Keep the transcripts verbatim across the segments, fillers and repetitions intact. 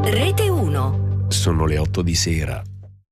Rete uno. Sono le otto di sera.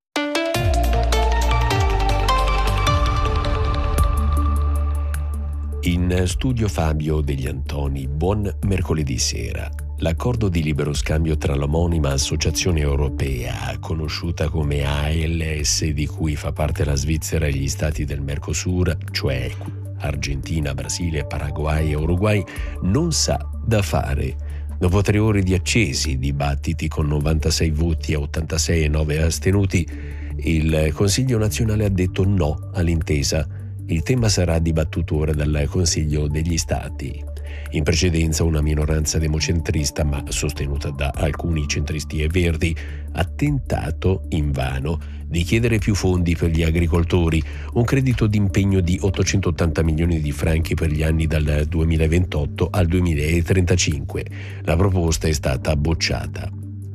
In studio Fabio degli Antoni, buon mercoledì sera. L'accordo di libero scambio tra l'omonima associazione europea, conosciuta come A L S, di cui fa parte la Svizzera e gli stati del Mercosur, cioè Argentina, Brasile, Paraguay e Uruguay, non sa da fare. Dopo tre ore di accesi dibattiti con novantasei voti a ottantasei e nove astenuti, il Consiglio nazionale ha detto no all'intesa. Il tema sarà dibattuto ora dal Consiglio degli Stati. In precedenza una minoranza democentrista, ma sostenuta da alcuni centristi e verdi, ha tentato invano di chiedere più fondi per gli agricoltori, un credito d'impegno di ottocentottanta milioni di franchi per gli anni dal duemilaventotto al duemilatrentacinque. La proposta è stata bocciata.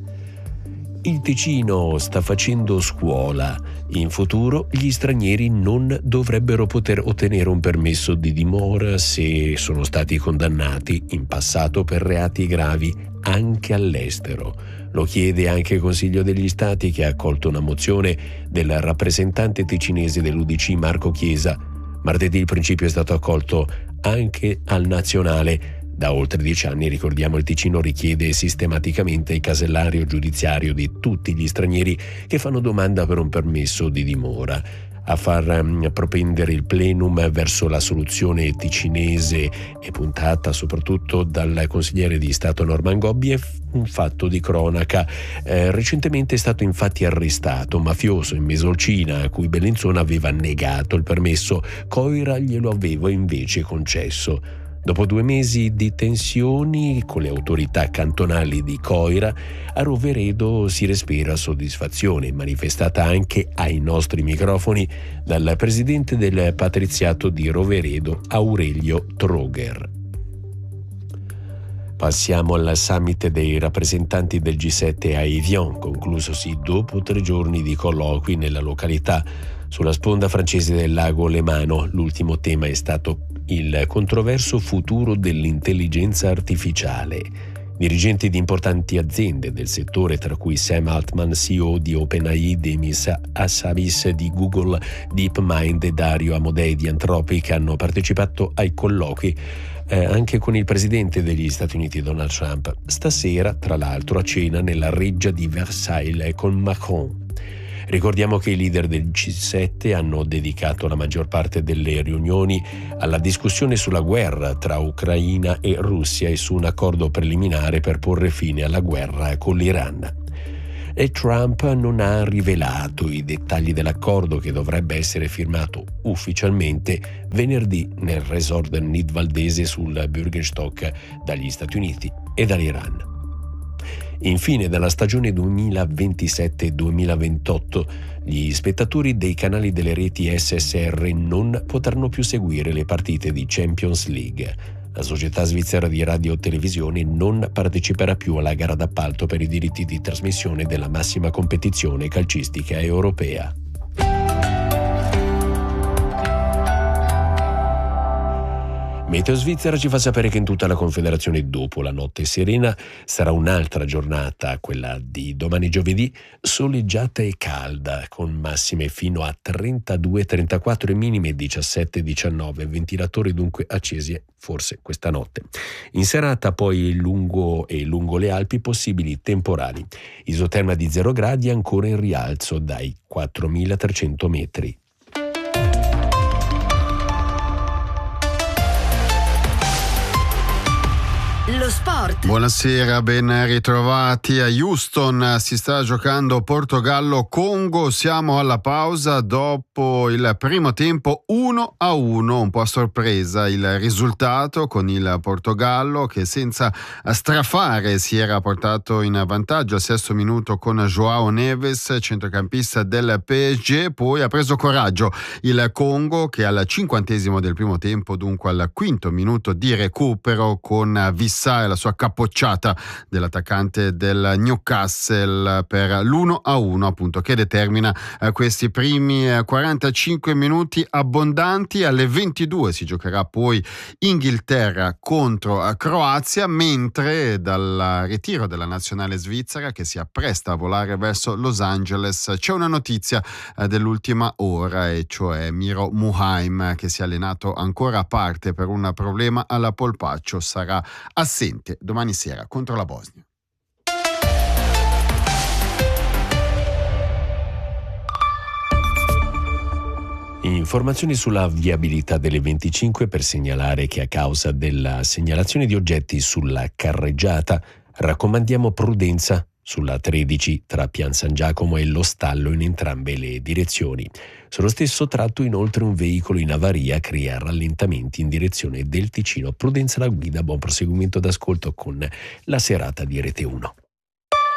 Il Ticino sta facendo scuola. In futuro gli stranieri non dovrebbero poter ottenere un permesso di dimora se sono stati condannati in passato per reati gravi anche all'estero. Lo chiede anche il Consiglio degli Stati, che ha accolto una mozione del rappresentante ticinese dell'U D C Marco Chiesa. Martedì il principio è stato accolto anche al nazionale. Da oltre dieci anni, ricordiamo, il Ticino richiede sistematicamente il casellario giudiziario di tutti gli stranieri che fanno domanda per un permesso di dimora. A far um, propendere il plenum verso la soluzione ticinese e puntata soprattutto dal consigliere di Stato Norman Gobbi è un fatto di cronaca. Eh, recentemente è stato infatti arrestato un mafioso in Mesolcina a cui Bellinzona aveva negato il permesso. Coira glielo aveva invece concesso. Dopo due mesi di tensioni con le autorità cantonali di Coira, a Roveredo si respira soddisfazione, manifestata anche ai nostri microfoni dal presidente del patriziato di Roveredo, Aurelio Troger. Passiamo al summit dei rappresentanti del G sette a Evian, conclusosi dopo tre giorni di colloqui nella località sulla sponda francese del lago Lemano. L'ultimo tema è stato il controverso futuro dell'intelligenza artificiale. Dirigenti di importanti aziende del settore, tra cui Sam Altman, C E O di OpenAI, Demis Hassabis di Google, DeepMind e Dario Amodei di Anthropic, hanno partecipato ai colloqui eh, anche con il presidente degli Stati Uniti Donald Trump. Stasera, tra l'altro, a cena nella reggia di Versailles con Macron. Ricordiamo che i leader del G sette hanno dedicato la maggior parte delle riunioni alla discussione sulla guerra tra Ucraina e Russia e su un accordo preliminare per porre fine alla guerra con l'Iran. E Trump non ha rivelato i dettagli dell'accordo, che dovrebbe essere firmato ufficialmente venerdì nel resort nidvaldese sul Bürgerstock dagli Stati Uniti e dall'Iran. Infine, dalla stagione duemilaventisette duemilaventotto, gli spettatori dei canali delle reti S S R non potranno più seguire le partite di Champions League. La società svizzera di radio e televisione non parteciperà più alla gara d'appalto per i diritti di trasmissione della massima competizione calcistica europea. Meteo Svizzera ci fa sapere che in tutta la Confederazione dopo la notte serena sarà un'altra giornata, quella di domani giovedì, soleggiata e calda, con massime fino a trentadue trentaquattro e minime diciassette diciannove, ventilatori dunque accesi forse questa notte. In serata poi lungo e lungo le Alpi possibili temporali, isoterma di zero gradi ancora in rialzo dai quattromilatrecento metri. Lo sport. Buonasera, ben ritrovati. A Houston si sta giocando Portogallo-Congo. Siamo alla pausa dopo il primo tempo uno a uno, un po' a sorpresa il risultato, con il Portogallo che senza strafare si era portato in vantaggio al sesto minuto con João Neves, centrocampista del P S G. Poi ha preso coraggio il Congo, che al cinquantesimo del primo tempo, dunque al quinto minuto di recupero, con Vissar e la sua capocciata dell'attaccante del Newcastle per l'uno a uno, appunto, che determina eh, questi primi eh, quarantacinque minuti abbondanti. Alle ventidue si giocherà poi Inghilterra contro eh, Croazia, mentre dal ritiro della nazionale svizzera che si appresta a volare verso Los Angeles c'è una notizia eh, dell'ultima ora, e cioè Miro Muheim, che si è allenato ancora a parte per un problema alla polpaccio, sarà assente domani sera contro la Bosnia. Informazioni sulla viabilità delle venticinque per segnalare che a causa della segnalazione di oggetti sulla carreggiata raccomandiamo prudenza sulla tredici tra Pian San Giacomo e Lo Stallo in entrambe le direzioni. Sullo stesso tratto inoltre un veicolo in avaria crea rallentamenti in direzione del Ticino. Prudenza alla guida, buon proseguimento d'ascolto con la serata di Rete uno.